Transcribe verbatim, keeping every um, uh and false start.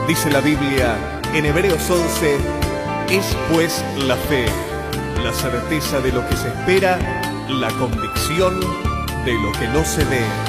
Dice la Biblia en Hebreos once, es pues la fe, la certeza de lo que se espera, la convicción de lo que no se ve.